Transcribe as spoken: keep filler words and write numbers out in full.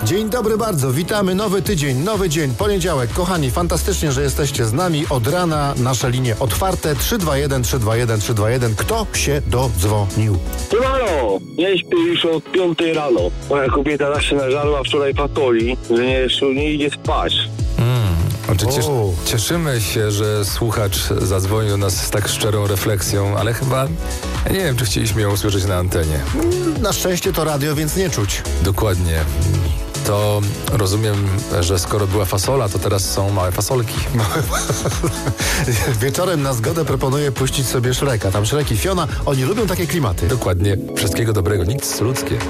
Dzień dobry bardzo, witamy, nowy tydzień, nowy dzień, poniedziałek. Kochani, fantastycznie, że jesteście z nami od rana. Nasze linie otwarte trzy dwa jeden trzy dwa jeden trzy dwa jeden. Kto się dodzwonił? Siemano, nie śpię już od piątej rano. Moja kobieta tak się nażarła wczoraj patoli, że nie, nie idzie spać. Znaczy, cies- O. cieszymy się, że słuchacz zadzwonił do nas z tak szczerą refleksją, ale chyba ja nie wiem, czy chcieliśmy ją usłyszeć na antenie. Na szczęście to radio, więc nie czuć. Dokładnie. To rozumiem, że skoro była fasola, to teraz są małe fasolki. Wieczorem na zgodę proponuję puścić sobie Szreka. Tam Szrek i Fiona, oni lubią takie klimaty. Dokładnie. Wszystkiego dobrego. Nic ludzkie.